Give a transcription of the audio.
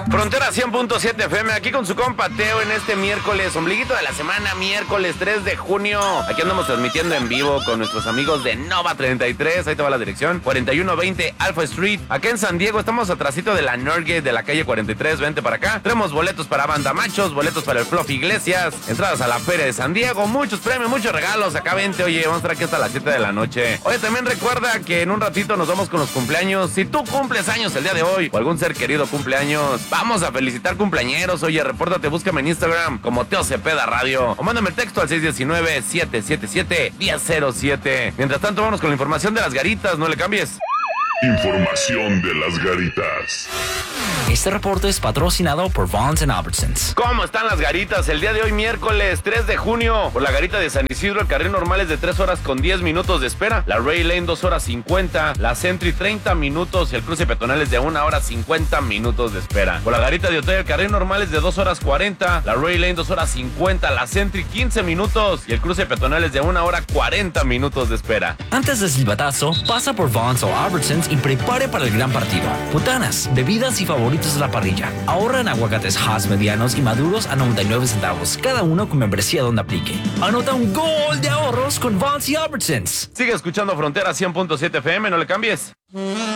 Frontera 100.7 FM, aquí con su compa Teo en este miércoles, ombliguito de la semana, miércoles 3 de junio. Aquí andamos transmitiendo en vivo con nuestros amigos de Nova 33, ahí te va la dirección, 4120 Alpha Street, acá en San Diego. Estamos atrasito de la Norgate de la calle 43, vente para acá. Tenemos boletos para Banda Machos, boletos para el Fluffy Iglesias, entradas a la Feria de San Diego, muchos premios, muchos regalos, acá vente, oye, vamos a estar aquí hasta las 7 de la noche. Oye, también recuerda que en un ratito nos vamos con los cumpleaños. Si tú cumples años el día de hoy, o algún ser querido cumpleaños, vamos a felicitar cumpleañeros. Oye, repórtate, búscame en Instagram como Teo Cepeda Radio o mándame el texto al 619-777-1007. Mientras tanto, vamos con la información de las garitas, no le cambies. Información de las garitas. Este reporte es patrocinado por Vons & Albertsons. ¿Cómo están las garitas? El día de hoy, miércoles 3 de junio, por la garita de San Isidro, el carril normal es de 3 horas con 10 minutos de espera. La Ray Lane 2 horas 50, la Sentry 30 minutos y el cruce peatonal es de 1 hora 50 minutos de espera. Por la garita de Otay, el carril normal es de 2 horas 40, la Ray Lane 2 horas 50, la Sentry 15 minutos y el cruce peatonal es de 1 hora 40 minutos de espera. Antes del silbatazo, pasa por Vons o Albertsons y prepare para el gran partido. Botanas, bebidas y favoritos de la parrilla. Ahorra en aguacates Hass medianos y maduros a 99 centavos, cada uno con membresía donde aplique. Anota un gol de ahorros con Vons y Albertsons. Sigue escuchando Frontera 100.7 FM, no le cambies.